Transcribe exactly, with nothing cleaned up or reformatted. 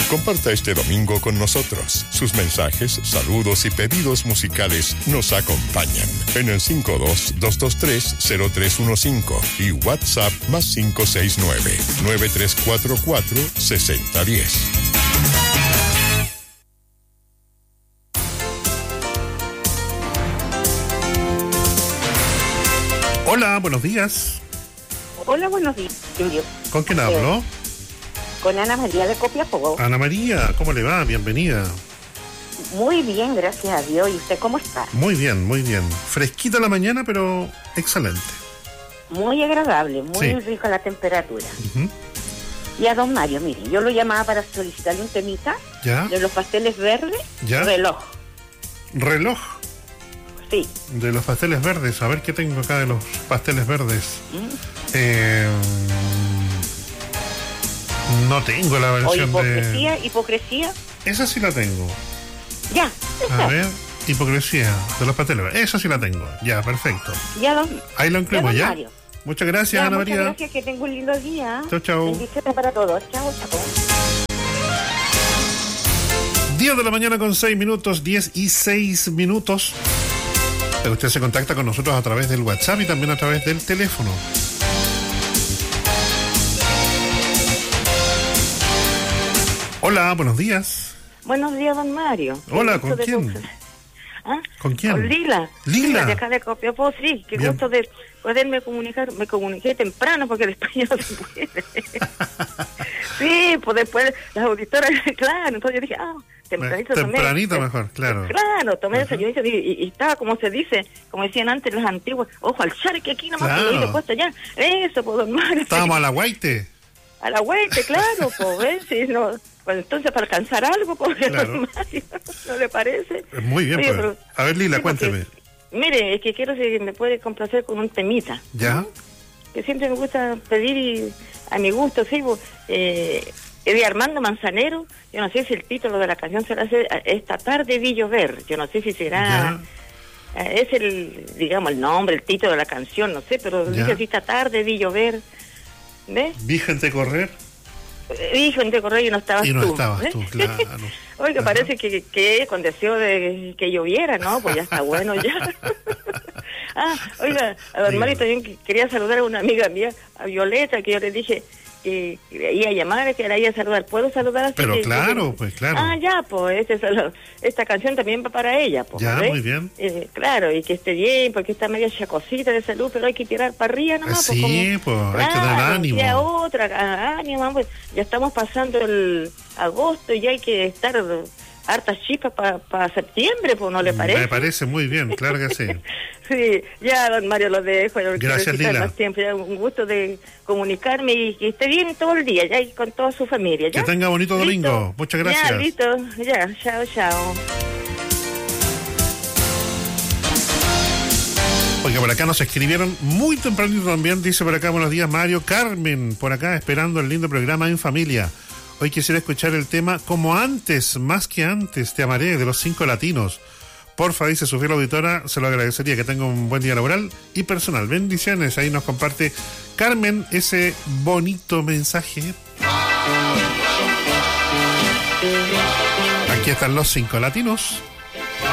Comparta este domingo con nosotros. Sus mensajes, saludos y pedidos musicales nos acompañan en el cinco dos, dos dos tres, cero tres uno cinco y WhatsApp más cinco seis nueve, nueve tres cuatro cuatro, seis cero uno cero. Hola, buenos días. Hola, buenos días, Julio. ¿Con quién hablo? Con Ana María de Copiapó. Ana María, ¿cómo le va? Bienvenida. Muy bien, gracias a Dios. ¿Y usted cómo está? Muy bien, muy bien. Fresquita la mañana, pero excelente. Muy agradable, muy sí. rica la temperatura. Uh-huh. Y a don Mario, mire, yo lo llamaba para solicitarle un temita ¿Ya? de los pasteles verdes, ¿Ya? reloj. ¿Reloj? Sí. De los pasteles verdes. A ver qué tengo acá de los pasteles verdes. ¿Mm? Eh, no tengo la versión o hipocresía, de... hipocresía. Esa sí la tengo. Ya. A ver, hipocresía de los pasteles verdes. Esa sí la tengo. Ya, perfecto. Ya, don, ahí lo incluimos, ya. ¿ya? Mario. Muchas gracias, ya, Ana muchas María. Gracias, que tenga un lindo día. Chao, chao. Bendiciones para todos. Chao, chao. diez de la mañana con seis minutos, diez y seis minutos. Usted se contacta con nosotros a través del WhatsApp y también a través del teléfono. Hola, buenos días. Buenos días, don Mario. Hola, ¿con quién? ¿Ah? ¿Con quién? Con Lila. Lila. De acá de Copiapó, sí. Qué Bien. gusto de poderme comunicar. Me comuniqué temprano porque después ya no se puede. Sí, pues después las auditoras, claro. Entonces yo dije, ah, tempranito tomé. Tempranito mejor, claro. Claro, tomé Ajá. desayuno y, y, y estaba, como se dice, como decían antes los antiguos, ojo al charque aquí nomás, Claro. que lo he puesto allá. Eso, pues, don Mario. Estábamos a la guaite. A la vuelta, claro, pues, ¿ves? Sí, no, pues entonces para alcanzar algo, pues, Claro. don Mario, ¿no le parece? Muy bien, Oye, pues. pero- A ver, Lila, sí, porque- cuénteme. Mire, es que quiero si me puede complacer con un temita. ¿Ya? Que siempre me gusta pedir y a mi gusto, sí, pues, eh, es de Armando Manzanero. Yo no sé si el título de la canción será ese, Esta tarde vi llover. Yo no sé si será... Ya. eh, es el, digamos, el nombre, el título de la canción, no sé, pero Ya. dice así, esta tarde vi llover. ¿Ves? Vi gente correr Hijo, en correo y no estabas y no tú. estabas ¿eh? tú, claro. Oiga, Ajá. parece que, que con deseo de que lloviera, ¿no? Pues ya está bueno ya. Ah, oiga, a don Mario también que- quería saludar a una amiga mía, a Violeta, que yo le dije que que iba a llamar, que la iba a saludar. ¿Puedo saludar así? Pero que- claro, que- pues claro. Ah, ya, pues este es el- esta canción también va para ella, pues. Ya, ¿ves? muy bien. Eh, claro, y que esté bien, porque está media chacosita de salud, pero hay que tirar para arriba nomás. Sí, pues, pues, como, hay que tener claro, ánimo. y a otra, a- ánimo, pues, ya estamos pasando el agosto y ya hay que estar hartas chispas para pa septiembre, pues, ¿no le parece? Me parece muy bien, claro que sí. Sí, ya, don Mario, lo dejo. Yo no quiero Gracias, quitar Lila. más tiempo. Ya, un gusto de comunicarme y que esté bien todo el día, ya, y con toda su familia, ¿ya? Que tenga bonito ¿Listo? domingo. Muchas gracias. Ya, listo. Ya, chao, chao. Oiga, por acá nos escribieron muy tempranito también, dice por acá, buenos días Mario, Carmen, por acá esperando el lindo programa En Familia. Hoy quisiera escuchar el tema Como antes, más que antes, te amaré, de los Cinco Latinos. Porfa, dice su fiel auditora, se lo agradecería, que tenga un buen día laboral y personal. Bendiciones, ahí nos comparte Carmen ese bonito mensaje. Aquí están los Cinco Latinos.